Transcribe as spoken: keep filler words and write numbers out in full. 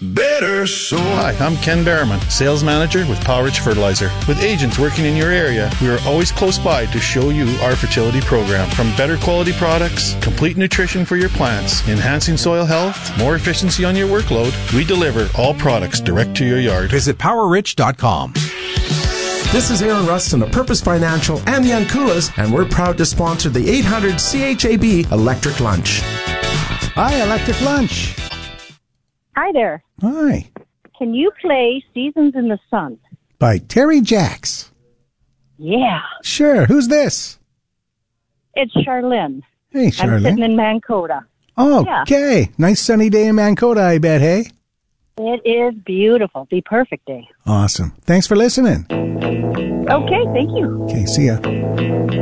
better soil. Hi, I'm Ken Berriman, Sales Manager with Powerage Fertilizer. With agents working in your area, we are always close by to show you our fertility program. From better quality products, complete nutrition for your plants, enhancing soil health, more efficiency on your workload, we deliver all products direct to your yard. Visit power rich dot com. This is Aaron Rustin of Purpose Financial and the Anculas, and we're proud to sponsor the eight hundred C H A B Electric Lunch. Hi, Electric Lunch. Hi there. Hi. Can you play Seasons in the Sun? By Terry Jacks. Yeah. Sure. Who's this? It's Charlene. Hey, Charlene. I'm sitting in Mankota. Oh, yeah. Okay. Nice sunny day in Mankota, I bet, hey? It is beautiful. Be perfect day. Awesome. Thanks for listening. Okay, thank you. Okay, see ya.